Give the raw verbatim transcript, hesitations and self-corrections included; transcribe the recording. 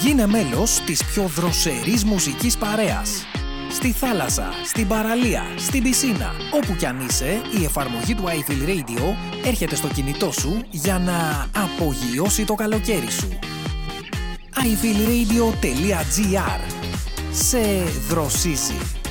Γίνε μέλος της πιο δροσερής μουσικής παρέας. Στη θάλασσα, στην παραλία, στην πισίνα, όπου κι αν είσαι, η εφαρμογή του I Feel Radio έρχεται στο κινητό σου για να απογειώσει το καλοκαίρι σου. άι φιλ ρέιντιο τελεία τζι άρ. Σε δροσίζει.